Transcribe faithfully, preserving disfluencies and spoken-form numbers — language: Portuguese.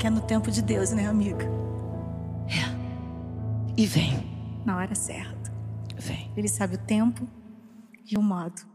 que é no tempo de Deus, né, amiga? É. E vem. Na hora certa. Vem. Ele sabe o tempo e o modo.